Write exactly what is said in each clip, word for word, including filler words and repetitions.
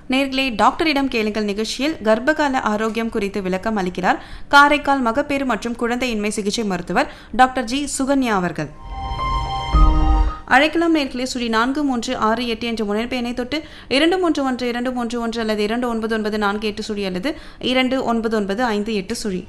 நேர்களே டாக்டரிடம் கேளுங்கள் நிகழ்ச்சியில் கர்ப்பகால ஆரோக்கியம் குறித்து விளக்கம் அளிக்கிறார் காரைக்கால் மகப்பேறு மற்றும் குழந்தையின்மை சிகிச்சை மருத்துவர் டாக்டர் ஜி சுகன்யா அவர்கள். அழைக்கலாம் நேர்களே சுழி நான்கு மூன்று ஆறு எட்டு என்ற முனைப்பெண்ணை தொட்டு இரண்டு மூன்று ஒன்று இரண்டு மூன்று ஒன்று அல்லது இரண்டு ஒன்பது ஒன்பது நான்கு எட்டு சுழி அல்லது இரண்டு ஒன்பது ஒன்பது ஐந்து எட்டு சுழி.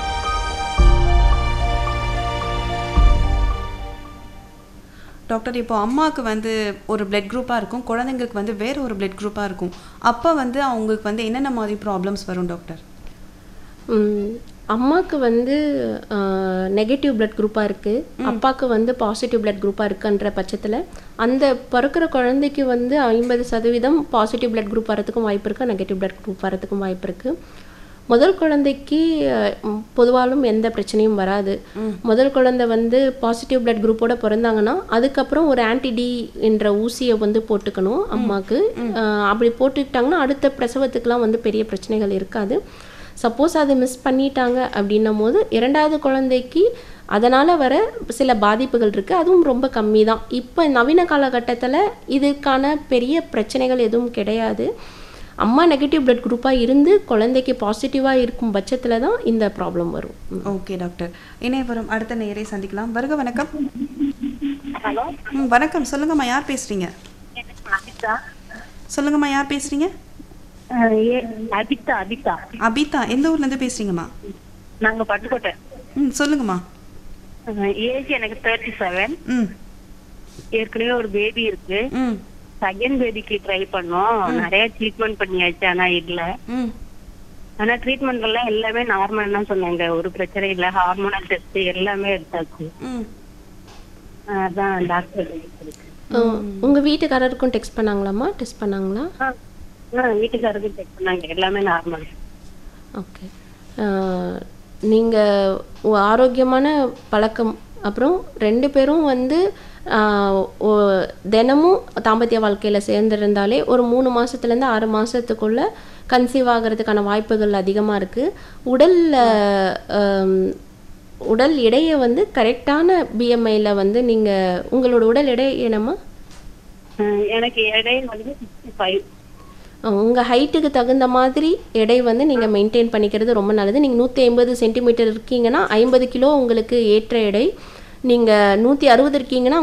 டாக்டர், இப்போ அம்மாவுக்கு வந்து ஒரு பிளட் குரூப்பாக இருக்கும், குழந்தைங்களுக்கு வந்து வேறு ஒரு பிளட் குரூப்பாக இருக்கும். அப்போ வந்து அவங்களுக்கு வந்து என்னென்ன மாதிரி ப்ராப்ளம்ஸ் வரும் டாக்டர்? அம்மாவுக்கு வந்து நெகட்டிவ் பிளட் குரூப்பாக இருக்குது, அப்பாவுக்கு வந்து பாசிட்டிவ் பிளட் குரூப்பாக இருக்குன்ற பட்சத்தில் அந்த பிறக்கிற குழந்தைக்கு வந்து ஐம்பது சதவீதம் பாசிட்டிவ் பிளட் குரூப் வரத்துக்கும் வாய்ப்பு இருக்குது, நெகட்டிவ் பிளட் குரூப் வரத்துக்கும் வாய்ப்பு இருக்குது. முதல் குழந்தைக்கு பொதுவாலும் எந்த பிரச்சனையும் வராது. முதல் குழந்தை வந்து பாசிட்டிவ் பிளட் குரூப்போட பிறந்தாங்கன்னா அதுக்கப்புறம் ஒரு ஆன்டிடி என்ற ஊசியை வந்து போட்டுக்கணும் அம்மாவுக்கு. அப்படி போட்டுக்கிட்டாங்கன்னா அடுத்த பிரசவத்துக்கெலாம் வந்து பெரிய பிரச்சனைகள் இருக்காது. சப்போஸ் அதை மிஸ் பண்ணிட்டாங்க அப்படின்னும் போது இரண்டாவது குழந்தைக்கு அதனால் வர சில பாதிப்புகள் இருக்குது, அதுவும் ரொம்ப கம்மி தான். இப்போ நவீன காலகட்டத்தில் இதுக்கான பெரிய பிரச்சனைகள் எதுவும் கிடையாது. அம்மா நெகட்டிவ் பிளட் குரூப்பாக இருந்து குழந்தைக்கு பாசிட்டிவாக இருக்கும் பட்சத்தில் தான் இந்த ப்ராப்ளம் வரும். ஓகே டாக்டர், இணைய வரும் அடுத்த நேரை சந்திக்கலாம். வருக வணக்கம். ஹலோ ம் வணக்கம், சொல்லுங்கம்மா, யார் பேசுகிறீங்க? அபிதா. சொல்லுங்கம்மா, யார் பேசுகிறீங்க? அபிதா. அபிதா அபிதா, எந்த ஊர்லேருந்து பேசுகிறீங்கம்மா? நாங்கள் பட்டுக்கோட்டை. ம் சொல்லுங்கம்மா. ஏஜ் எனக்கு தேர்ட்டி செவன். ம் ஏற்கனவே ஒரு பேபி இருக்கு. ம் செகண்ட் பேபிக்கு ட்ரை பண்ணோம், நிறைய ட்ரீட்மெண்ட் பண்ணியாச்சு, ஆனா இல்ல. ம் ஆனா ட்ரீட்மெண்ட் எல்லாம் எல்லாமே நார்மல் தான் சொன்னாங்க, ஒரு பிரச்சனை இல்ல. ஹார்மோனல் டெஸ்ட் எல்லாமே எடுத்தாச்சு. ம் அதான் டாக்டர் உங்கள் வீட்டுக்காரருக்கும் டெஸ்ட் பண்ணாங்களாம்மா? டெஸ்ட் பண்ணாங்களா? வீட்டுக்காரருக்கு செக் பண்ணாங்க, எல்லாமே நார்மல். ஓகே, நீங்கள் ஆரோக்கியமான பழக்கம், அப்புறம் ரெண்டு பேரும் வந்து தினமும் தாம்பத்திய வாழ்க்கையில் சேர்ந்துருந்தாலே ஒரு மூணு மாதத்துலேருந்து ஆறு மாதத்துக்குள்ளே கன்சீவ் ஆகிறதுக்கான வாய்ப்புகள் அதிகமாக இருக்குது. உடலில் உடல் எடையை வந்து கரெக்டான பிஎம்ஐயில் வந்து நீங்கள் உங்களோட உடல் எடை என்னம்மா? எனக்கு எடை வந்து சிக்ஸ்டி ஃபைவ். உங்கள் ஹைட்டுக்கு தகுந்த மாதிரி எடை வந்து நீங்கள் மெயின்டைன் பண்ணிக்கிறது ரொம்ப நல்லது. நீங்கள் நூற்றி ஐம்பது சென்டிமீட்டர் இருக்கீங்கன்னா ஐம்பது கிலோ உங்களுக்கு ஏற்ற எடை. நீங்கள் நூற்றி அறுபது இருக்கீங்கன்னா